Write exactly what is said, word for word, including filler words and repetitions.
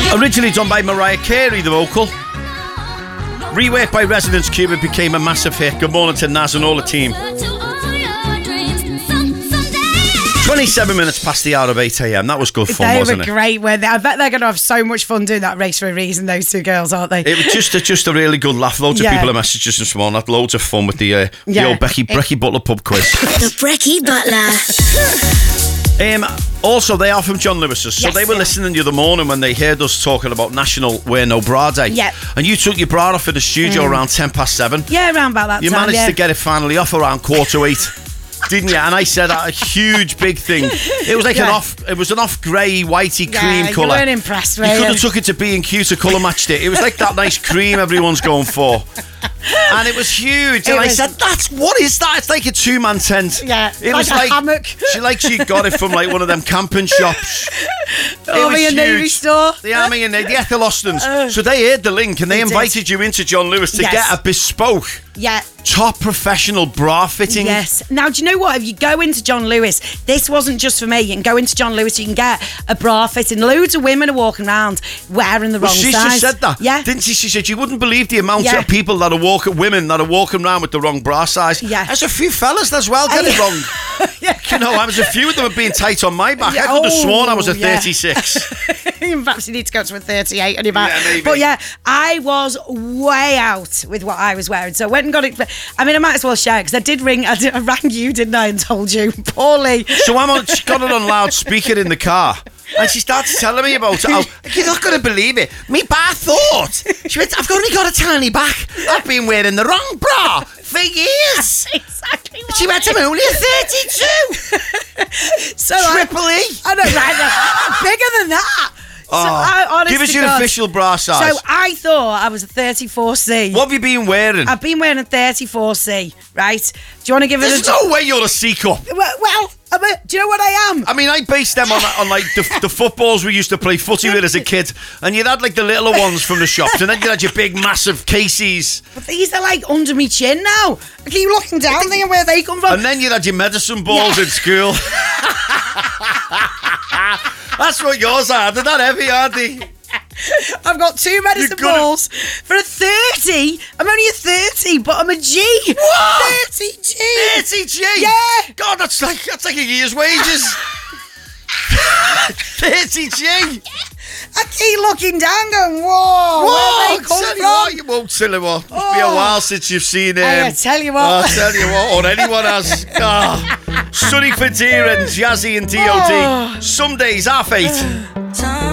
Originally done by Mariah Carey, the vocal. Reworked by Residence Cube, it became a massive hit. Good morning to Naz and all the team. twenty-seven minutes past the hour of eight a.m. That was good fun, they wasn't were it? They were great, weren't they? I bet they're going to have so much fun doing that Race for a Reason, those two girls, aren't they? It was just a, just a really good laugh. Loads yeah. of people have messaged us this morning. Had loads of fun with the, uh, yeah. the old Becky, Brecky Butler pub quiz. The Brecky Butler. Um, also, they are from John Lewis's, so yes, they were yeah. listening the other morning when they heard us talking about National Wear No Bra Day. Yep. And you took your bra off in the studio mm. around ten past seven. Yeah, around about that you time. You managed yeah. to get it finally off around quarter to eight. Didn't you? And I said that a huge big thing. It was like yeah. an off. It was an off grey, whitey yeah, cream you colour. You weren't impressed, were you? You could have took it to B and Q to colour matched it. It was like that nice cream everyone's going for. And it was huge. And it I was, said, "That's what is that? It's like a two-man tent." Yeah, it like was a like hammock. She like she got it from like one of them camping shops. Army and Navy store. The Army and Navy, the Ethel Austons. Uh, so they heard the link and they invited did. you into John Lewis to yes. get a bespoke. Yeah. Top professional bra fitting. Yes. Now, do you know what? If you go into John Lewis, this wasn't just for me. You can go into John Lewis, you can get a bra fitting. Loads of women are walking around wearing the well, wrong she size. She just said that. Yeah. Didn't she? She said you wouldn't believe the amount yeah. of people that are walking, women that are walking around with the wrong bra size. Yeah. There's a few fellas as well get uh, it yeah. wrong. yeah. You know, there's a few of them have been tight on my back. Yeah. I could have oh, sworn I was a yeah. thirty-six. Perhaps you need to go to a thirty-eight on your back. Yeah, maybe. But yeah, I was way out with what I was wearing. So I went and got it. I mean, I might as well share because I did ring. I, did, I rang you, didn't I, and told you, poorly. So I'm on. She got it on loudspeaker in the car. And she started telling me about it. Oh, you're not going to believe it. Me bar thought. She went, I've only got a tiny back. I've been wearing the wrong bra for years. Exactly what she went, I'm only a thirty-two. so Triple I, E. I know, right? Bigger than that. Oh, so I, give us your God, official bra size. So I thought I was a thirty-four C. What have you been wearing? I've been wearing a thirty-four C, right? Do you want to give it There's a... no way you're a C cup. Well, well I'm a, do you know what I am? I mean, I based them on, on like the, the footballs we used to play footy with as a kid, and you'd had like the littler ones from the shops, and then you had your big, massive Casey's. But these are like under me chin now. I keep looking down, thinking where they come from. And then you had your medicine balls yeah. in school. That's what yours are. They're not heavy, are they? I've got two medicine balls for a thirty. I'm only a thirty, but I'm a G. What? thirty G. thirty G? Yeah. God, that's like that's like a year's wages. thirty G. I keep looking down going, whoa, whoa, where they come tell from? You what, you won't tell you what. It's oh. been a while since you've seen him. Um, I tell you what. I'll tell you what, or anyone has. Oh, Sonny Fadira and Jazzy and D O D. Oh. Some days, half eight.